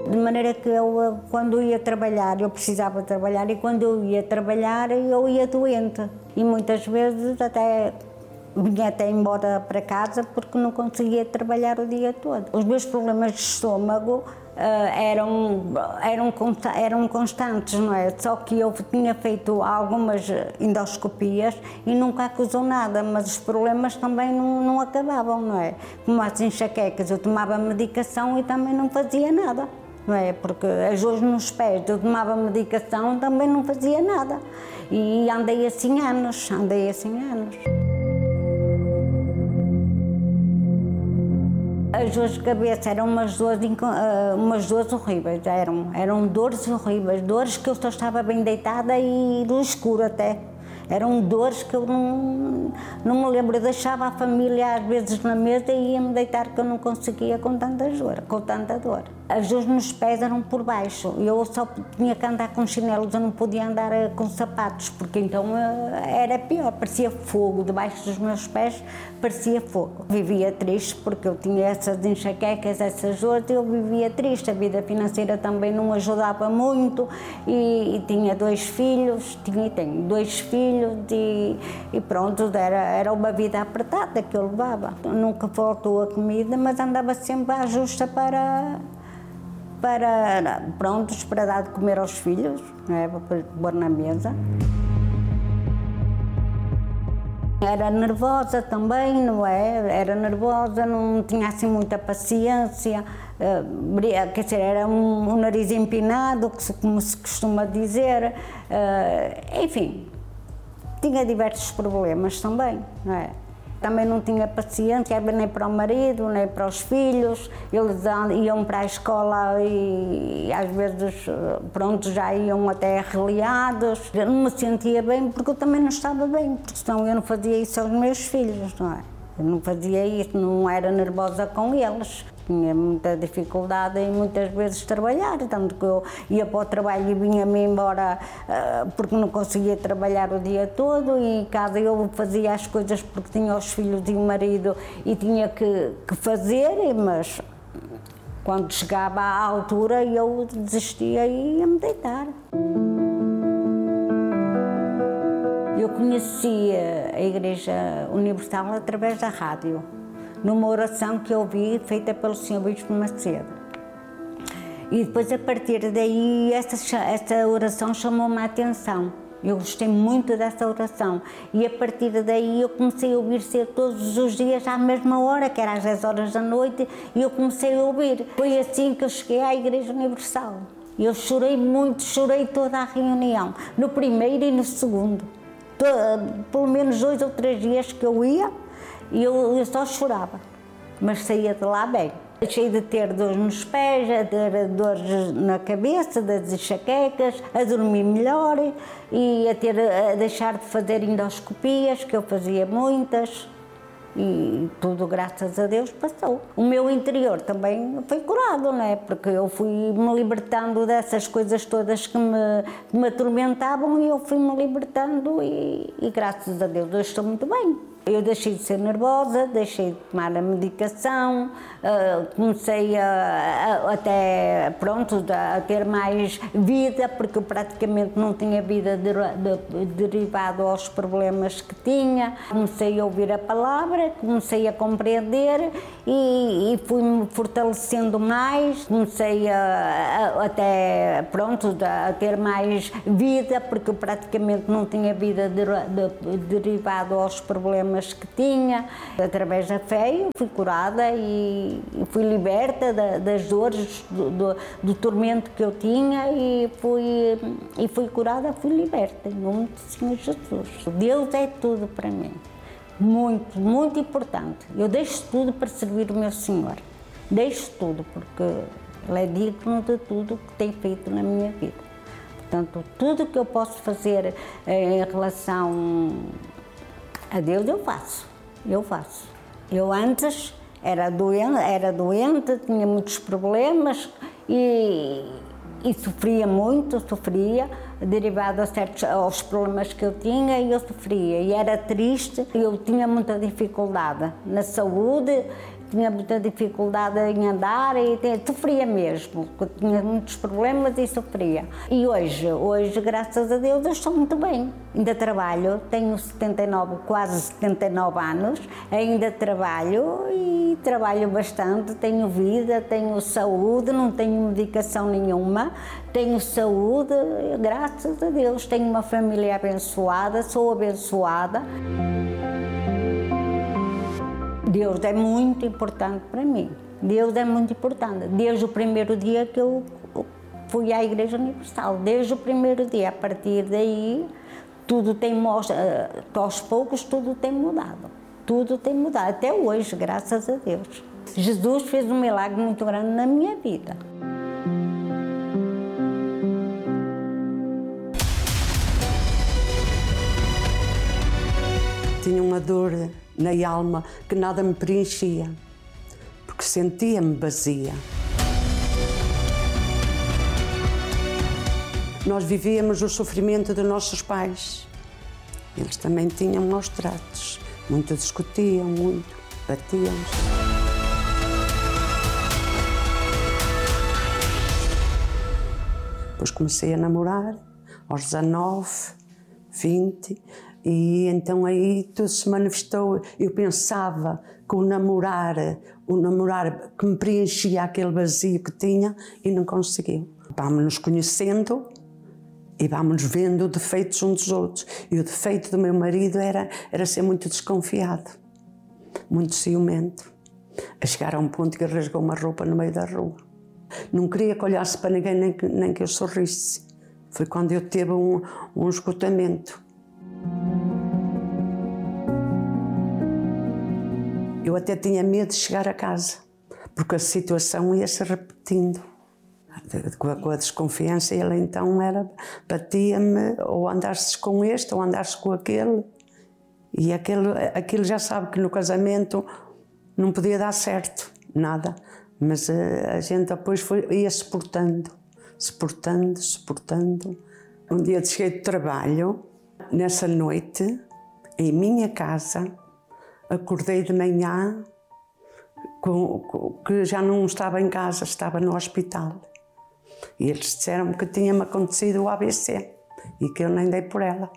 De maneira que eu, quando ia trabalhar, eu precisava trabalhar, e quando eu ia trabalhar, eu ia doente. E muitas vezes até vinha até embora para casa porque não conseguia trabalhar o dia todo. Os meus problemas de estômago eram constantes, não é? Só que eu tinha feito algumas endoscopias e nunca acusou nada, mas os problemas também não acabavam, não é? Como as enxaquecas, eu tomava medicação e também não fazia nada, não é? Porque as dores nos pés, eu tomava medicação e também não fazia nada. E andei assim anos. As dores de cabeça eram umas dores horríveis, eram dores horríveis, dores que eu só estava bem deitada e no escuro até. Eram dores que eu não me lembro, eu deixava a família às vezes na mesa e ia-me deitar que eu não conseguia com tanta dor. As dores nos pés eram por baixo, eu só tinha que andar com chinelos, eu não podia andar com sapatos, porque então era pior, parecia fogo, debaixo dos meus pés parecia fogo. Vivia triste porque eu tinha essas enxaquecas, essas dores, eu vivia triste, a vida financeira também não ajudava muito e tinha tenho dois filhos e pronto, era uma vida apertada que eu levava. Nunca faltou a comida, mas andava sempre à justa para dar de comer aos filhos, não é? Para pôr na mesa. Era nervosa também, não é? Era nervosa, não tinha assim muita paciência, quer dizer, era um nariz empinado, como se costuma dizer, enfim, tinha diversos problemas também, não é? Também não tinha paciência nem para o marido, nem para os filhos, eles iam para a escola e às vezes, pronto, já iam até arreliados. Eu não me sentia bem porque eu também não estava bem, porque senão eu não fazia isso aos meus filhos, não é? Eu não fazia isso, não era nervosa com eles. Tinha muita dificuldade em muitas vezes trabalhar, tanto que eu ia para o trabalho e vinha-me embora porque não conseguia trabalhar o dia todo e em casa eu fazia as coisas porque tinha os filhos e o marido e tinha que fazer, mas quando chegava à altura eu desistia e ia-me deitar. Eu conheci a Igreja Universal através da rádio, numa oração que eu vi feita pelo Sr. Bispo Macedo. E depois, a partir daí, essa oração chamou-me a atenção. Eu gostei muito dessa oração e a partir daí eu comecei a ouvir ser todos os dias à mesma hora, que era às 10 horas da noite, e eu comecei a ouvir. Foi assim que eu cheguei à Igreja Universal. Eu chorei muito, chorei toda a reunião, no primeiro e no segundo. Pelo menos 2 ou 3 dias que eu ia, e eu só chorava, mas saía de lá bem. Deixei de ter dores nos pés, a ter dores na cabeça, das enxaquecas, a dormir melhor e a deixar de fazer endoscopias, que eu fazia muitas, e tudo, graças a Deus, passou. O meu interior também foi curado, não é? Porque eu fui-me libertando dessas coisas todas que me atormentavam e eu fui-me libertando e graças a Deus hoje estou muito bem. Eu deixei de ser nervosa, deixei de tomar a medicação, comecei a ter mais vida, porque eu praticamente não tinha vida derivado aos problemas que tinha. Comecei a ouvir a palavra, comecei a compreender e fui-me fortalecendo mais, comecei a ter mais vida, porque eu praticamente não tinha vida derivado aos problemas que tinha. Através da fé eu fui curada e fui liberta das dores, do tormento que eu tinha e fui curada, fui liberta, em nome do Senhor Jesus. Deus é tudo para mim, muito, muito importante. Eu deixo tudo para servir o meu Senhor, deixo tudo porque Ele é digno de tudo que tem feito na minha vida. Portanto, tudo que eu posso fazer em relação a Deus eu faço. Eu antes era doente, tinha muitos problemas e sofria muito, derivado aos problemas que eu tinha e eu sofria e era triste. Eu tinha muita dificuldade na saúde, tinha muita dificuldade em andar e sofria mesmo, tinha muitos problemas e sofria. E hoje, graças a Deus, eu estou muito bem. Ainda trabalho, tenho 79, quase 79 anos, ainda trabalho e trabalho bastante, tenho vida, tenho saúde, não tenho medicação nenhuma, tenho saúde, graças a Deus, tenho uma família abençoada, sou abençoada. Deus é muito importante para mim. Deus é muito importante. Desde o primeiro dia que eu fui à Igreja Universal, desde o primeiro dia, a partir daí, tudo tem aos poucos tudo tem mudado. Tudo tem mudado, até hoje, graças a Deus. Jesus fez um milagre muito grande na minha vida. Tinha uma dor na alma que nada me preenchia, porque sentia-me vazia. Nós vivíamos o sofrimento dos nossos pais. Eles também tinham maus tratos, muito discutiam, muito batiam-se. Depois comecei a namorar, aos 19, 20, e então aí tudo se manifestou. Eu pensava que o namorar que me preenchia aquele vazio que tinha e não conseguiu. Vamos nos conhecendo e vamos vendo defeitos uns dos outros. E o defeito do meu marido era ser muito desconfiado, muito ciumento, a chegar a um ponto que rasgou uma roupa no meio da rua. Não queria que olhasse para ninguém, nem que eu sorrisse. Foi quando eu teve um esgotamento. Eu até tinha medo de chegar a casa, porque a situação ia se repetindo. Com a desconfiança, ele então batia-me, ou andaste com este, ou andaste com aquele. E aquilo já sabe que no casamento não podia dar certo, nada. Mas a gente depois ia suportando. Um dia cheguei de trabalho, nessa noite, em minha casa, acordei de manhã que já não estava em casa, estava no hospital. E eles disseram-me que tinha-me acontecido o AVC e que eu nem dei por ela.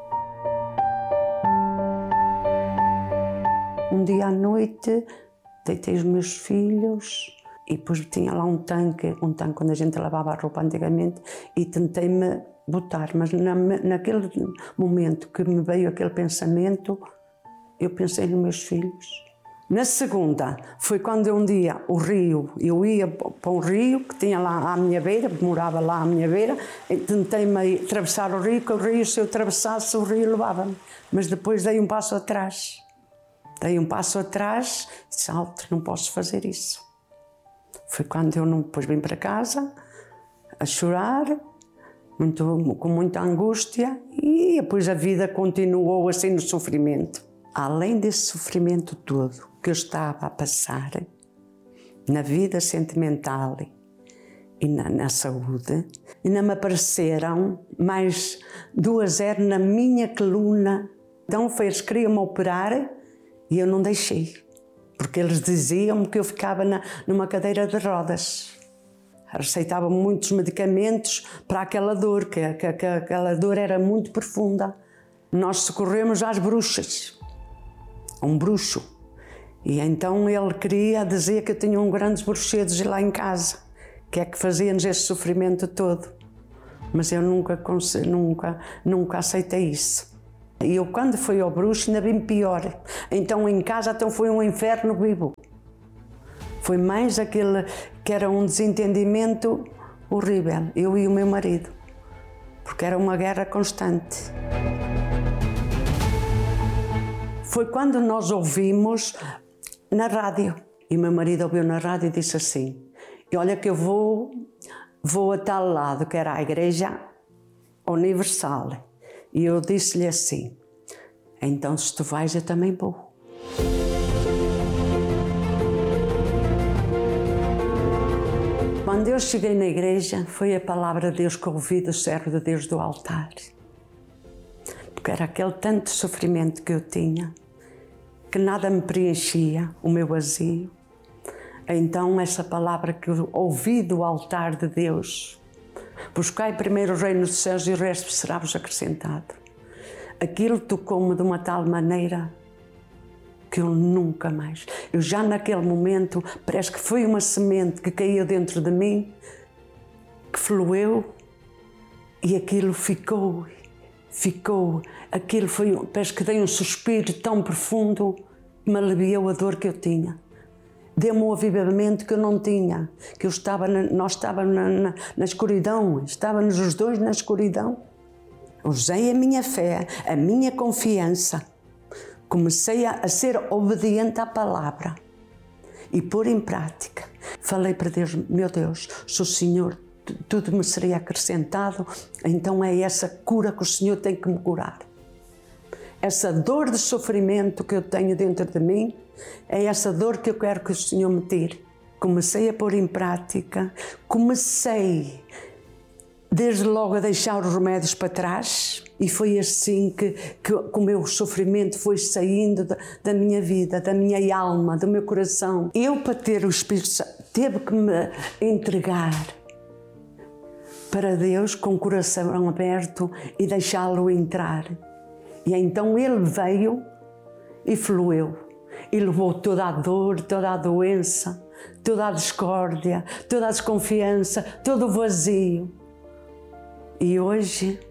Um dia à noite, deitei os meus filhos e depois tinha lá um tanque onde a gente lavava a roupa antigamente, e tentei-me botar, mas naquele momento que me veio aquele pensamento, eu pensei nos meus filhos. Na segunda, foi quando um dia eu ia para um rio que tinha lá à minha beira, morava lá à minha beira, e tentei-me atravessar o rio, que o rio, se eu atravessasse, o rio levava-me. Mas depois dei um passo atrás. E disse, alto, não posso fazer isso. Foi quando eu depois vim para casa, a chorar, com muita angústia, e depois a vida continuou assim no sofrimento. Além desse sofrimento todo que eu estava a passar, na vida sentimental e na saúde, ainda me apareceram mais 2 hernias na minha coluna. Então eles queriam-me operar e eu não deixei, porque eles diziam-me que eu ficava numa cadeira de rodas. Receitavam muitos medicamentos para aquela dor, que aquela dor era muito profunda. Nós socorremos às bruxas, a um bruxo, e então ele dizia que eu tinha grandes bruxedos lá em casa, que é que fazia-nos esse sofrimento todo. Mas eu nunca aceitei isso. E eu, quando fui ao bruxo, ainda bem pior. Então em casa foi um inferno vivo. Foi mais aquele que era um desentendimento horrível, eu e o meu marido, porque era uma guerra constante. Foi quando nós ouvimos na rádio, e meu marido ouviu na rádio e disse assim, e olha que eu vou a tal lado, que era a Igreja Universal. E eu disse-lhe assim, então se tu vais eu também vou. Quando eu cheguei na igreja, foi a palavra de Deus que ouvi do servo de Deus do altar. Porque era aquele tanto sofrimento que eu tinha, que nada me preenchia, o meu vazio. Então essa palavra que eu ouvi do altar de Deus, buscai primeiro o reino dos céus e o resto será-vos acrescentado. Aquilo tocou-me de uma tal maneira que eu nunca mais... Eu já naquele momento, parece que foi uma semente que caiu dentro de mim, que fluiu e aquilo ficou. Aquilo foi, parece que dei um suspiro tão profundo que me aliviou a dor que eu tinha. Deu-me um avivamento que eu não tinha, que nós estávamos na escuridão, estávamos os dois na escuridão. Usei a minha fé, a minha confiança, comecei a ser obediente à palavra e pôr em prática. Falei para Deus, meu Deus, se o Senhor tudo me seria acrescentado, então é essa cura que o Senhor tem que me curar. Essa dor de sofrimento que eu tenho dentro de mim, é essa dor que eu quero que o Senhor me tire. Comecei a pôr em prática, comecei desde logo a deixar os remédios para trás e foi assim que o meu sofrimento foi saindo da minha vida, da minha alma, do meu coração. Eu, para ter o Espírito Santo, teve que me entregar para Deus com o coração aberto e deixá-lo entrar. E então Ele veio e fluiu e levou toda a dor, toda a doença, toda a discórdia, toda a desconfiança, todo o vazio. E hoje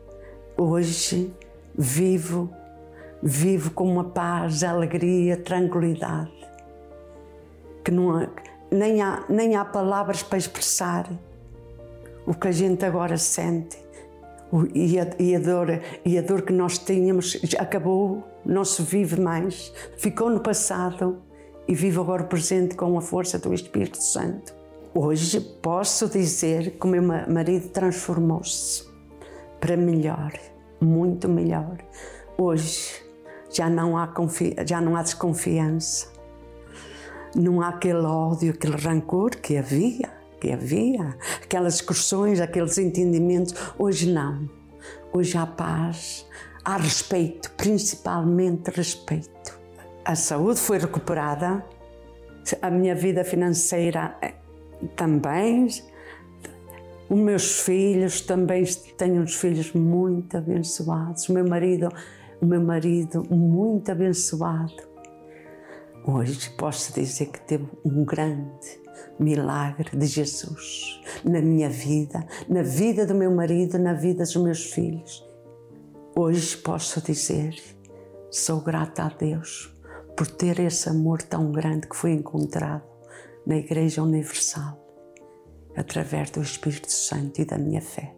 vivo com uma paz, alegria, tranquilidade, que nem há palavras para expressar o que a gente agora sente. E a dor que nós tínhamos acabou, não se vive mais, ficou no passado e vivo agora o presente com a força do Espírito Santo. Hoje posso dizer que o meu marido transformou-se para melhor, muito melhor. Hoje já não há desconfiança, não há aquele ódio, aquele rancor que havia, aquelas discussões, aqueles entendimentos. Hoje não. Hoje há paz, há respeito, principalmente respeito. A saúde foi recuperada, a minha vida financeira também, os meus filhos também, tenho uns filhos muito abençoados, o meu marido muito abençoado. Hoje posso dizer que teve um grande milagre de Jesus na minha vida, na vida do meu marido, na vida dos meus filhos. Hoje posso dizer, sou grata a Deus por ter esse amor tão grande que foi encontrado na Igreja Universal, através do Espírito Santo e da minha fé.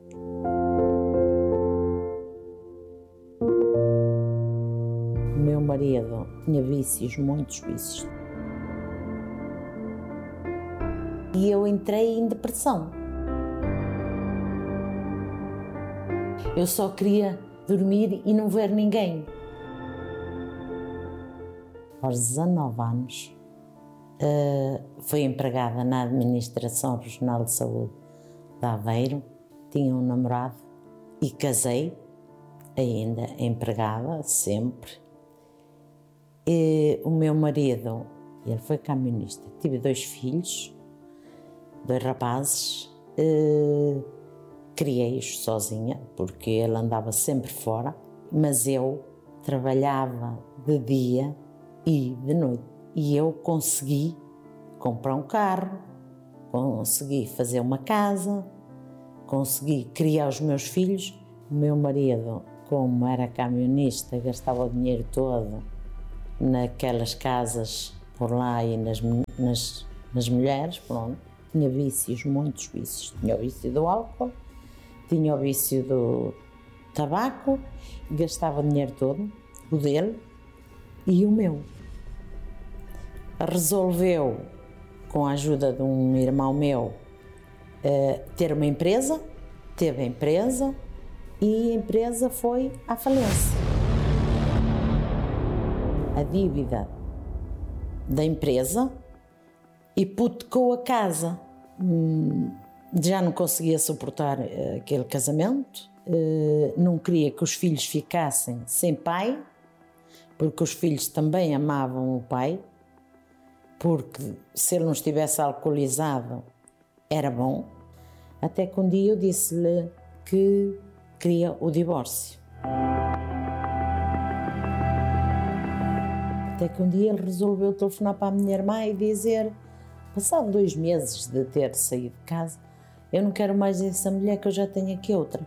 O meu marido tinha vícios, muitos vícios. E eu entrei em depressão. Eu só queria dormir e não ver ninguém. Aos 19 anos, fui empregada na Administração Regional de Saúde de Aveiro. Tinha um namorado e casei, ainda empregada, sempre. E o meu marido, ele foi camionista. Tive 2 filhos, 2 rapazes, criei-os sozinha, porque ele andava sempre fora, mas eu trabalhava de dia e de noite. E eu consegui comprar um carro, consegui fazer uma casa, consegui criar os meus filhos. O meu marido, como era camionista, gastava o dinheiro todo naquelas casas por lá e nas mulheres, pronto. Tinha vícios, muitos vícios. Tinha o vício do álcool, tinha o vício do tabaco, gastava o dinheiro todo, o dele e o meu. Resolveu, com a ajuda de um irmão meu, ter uma empresa, teve a empresa e a empresa foi à falência. A dívida da empresa hipotecou a casa. Já não conseguia suportar aquele casamento, não queria que os filhos ficassem sem pai, porque os filhos também amavam o pai, porque se ele não estivesse alcoolizado era bom, até que um dia eu disse-lhe que queria o divórcio. Até que um dia ele resolveu telefonar para a minha irmã e dizer, passado 2 meses de ter saído de casa, eu não quero mais essa mulher, que eu já tenho aqui outra.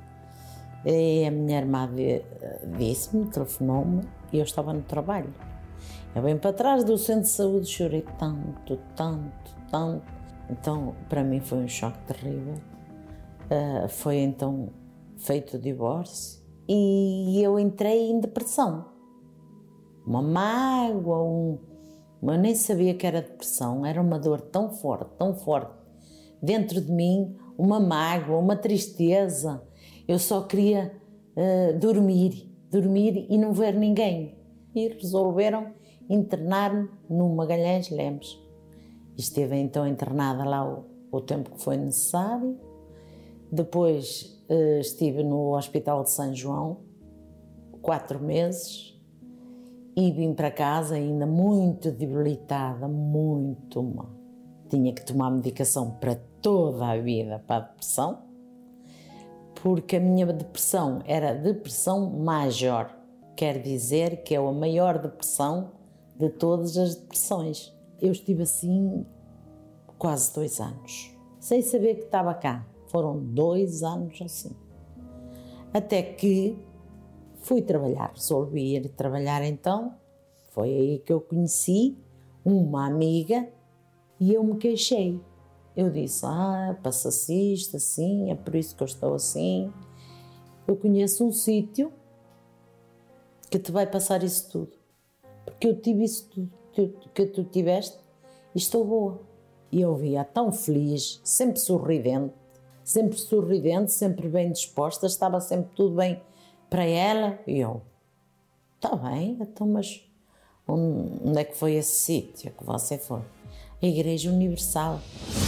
E a minha irmã disse-me, telefonou-me, e eu estava no trabalho. Eu venho para trás do centro de saúde, chorei tanto. Então, para mim foi um choque terrível. Foi então feito o divórcio e eu entrei em depressão. Uma mágoa, eu nem sabia que era depressão, era uma dor tão forte, dentro de mim, uma mágoa, uma tristeza. Eu só queria dormir e não ver ninguém. E resolveram internar-me no Magalhães Lemos. Esteve então internada lá o tempo que foi necessário. Depois estive no Hospital de São João 4 meses e vim para casa ainda muito debilitada, muito mal. Tinha que tomar medicação para toda a vida para a depressão, porque a minha depressão era depressão major, quer dizer que é a maior depressão de todas as depressões. Eu estive assim quase 2 anos, sem saber que estava cá. Foram 2 anos assim. Até que fui trabalhar, resolvi ir trabalhar então. Foi aí que eu conheci uma amiga e eu me queixei. Eu disse, passa-se isto assim, é por isso que eu estou assim. Eu conheço um sítio que te vai passar isso tudo. Porque eu tive isso tudo que tu tiveste e estou boa. E eu via tão feliz, sempre sorridente, sempre bem disposta, estava sempre tudo bem para ela. E eu, está bem, então, mas onde é que foi esse sítio que você foi? A Igreja Universal.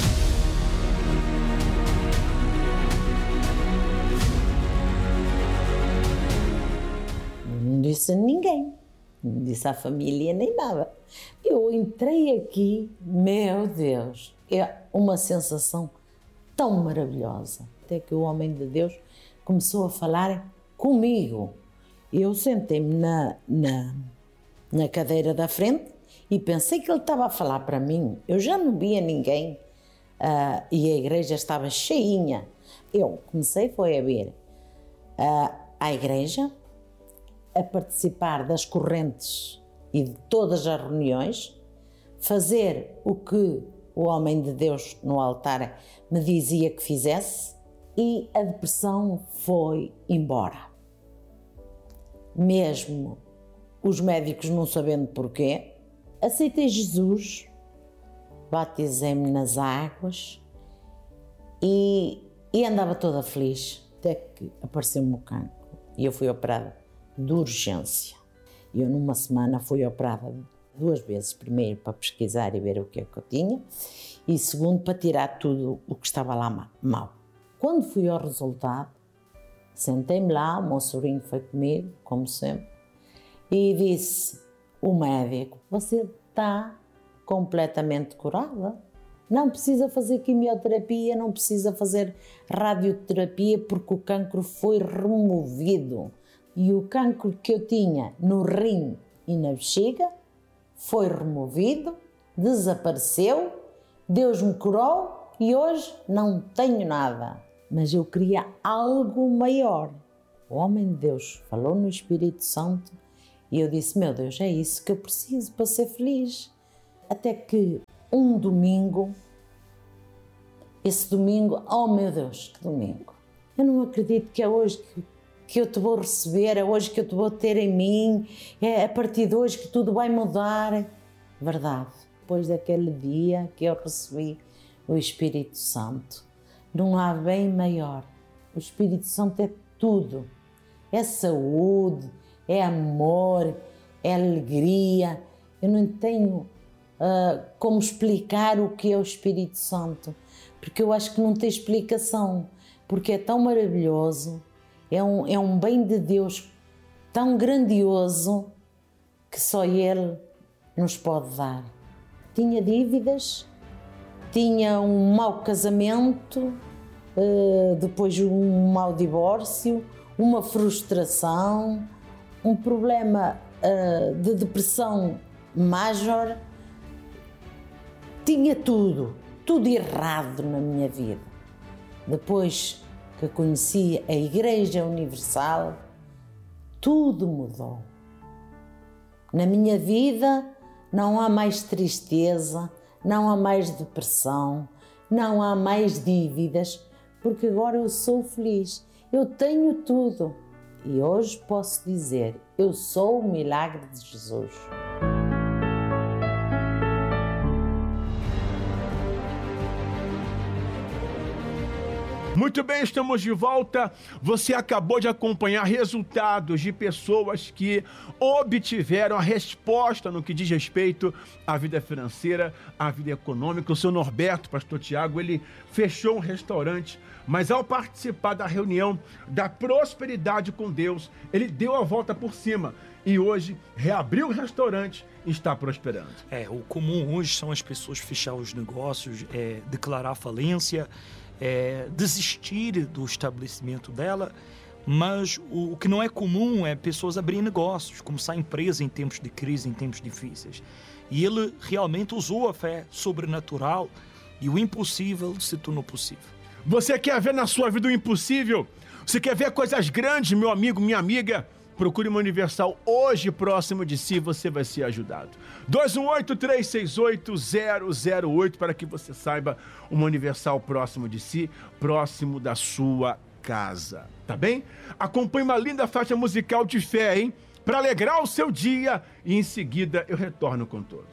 Não disse a ninguém, não disse à família nem nada. Eu entrei aqui, meu Deus, é uma sensação tão maravilhosa. Até que o homem de Deus começou a falar comigo. Eu sentei-me na cadeira da frente e pensei que ele estava a falar para mim. Eu já não via ninguém e a igreja estava cheinha. Eu comecei a vir à igreja, a participar das correntes e de todas as reuniões, fazer o que o homem de Deus no altar me dizia que fizesse, e a depressão foi embora. Mesmo os médicos não sabendo porquê, aceitei Jesus, batizei-me nas águas e andava toda feliz, até que apareceu-me o cancro e eu fui operada de urgência. Eu numa semana fui operada 2 vezes, primeiro para pesquisar e ver o que é que eu tinha e segundo para tirar tudo o que estava lá mal. Quando fui ao resultado, sentei-me lá, o meu sobrinho foi comigo, como sempre, e disse o médico, você está completamente curada, não precisa fazer quimioterapia, não precisa fazer radioterapia porque o cancro foi removido. E o cancro que eu tinha no rim e na bexiga foi removido, desapareceu, Deus me curou e hoje não tenho nada. Mas eu queria algo maior. O homem de Deus falou no Espírito Santo e eu disse, meu Deus, é isso que eu preciso para ser feliz. Até que um domingo, esse domingo, oh meu Deus, que domingo. Eu não acredito que é hoje que eu te vou receber, é hoje que eu te vou ter em mim, é a partir de hoje que tudo vai mudar. Verdade, depois daquele dia que eu recebi o Espírito Santo, não há bem maior. O Espírito Santo é tudo, é saúde, é amor, é alegria. Eu não tenho como explicar o que é o Espírito Santo, porque eu acho que não tem explicação, porque é tão maravilhoso. É um bem de Deus tão grandioso que só Ele nos pode dar. tinha dívidas, tinha um mau casamento, depois um mau divórcio, uma frustração, um problema de depressão major. Tinha tudo errado na minha vida. Depois que conheci a Igreja Universal, tudo mudou. Na minha vida não há mais tristeza, não há mais depressão, não há mais dívidas, porque agora eu sou feliz, eu tenho tudo. E hoje posso dizer, eu sou o milagre de Jesus. Muito bem, estamos de volta. Você acabou de acompanhar resultados de pessoas que obtiveram a resposta no que diz respeito à vida financeira, à vida econômica. O seu Norberto, pastor Tiago, ele fechou um restaurante, mas ao participar da reunião da prosperidade com Deus, ele deu a volta por cima e hoje reabriu o restaurante e está prosperando. O comum hoje são as pessoas fechar os negócios, declarar falência, desistir do estabelecimento dela, mas o que não é comum é pessoas abrirem negócios, começar empresa em tempos de crise, em tempos difíceis. E ele realmente usou a fé sobrenatural e o impossível se tornou possível. Você quer ver na sua vida o impossível? Você quer ver coisas grandes, meu amigo, minha amiga? Procure uma Universal hoje próximo de si, você vai ser ajudado. 218-368-008 para que você saiba uma Universal próximo de si, próximo da sua casa. Tá bem? Acompanhe uma linda faixa musical de fé, hein? Para alegrar o seu dia e em seguida eu retorno com todos.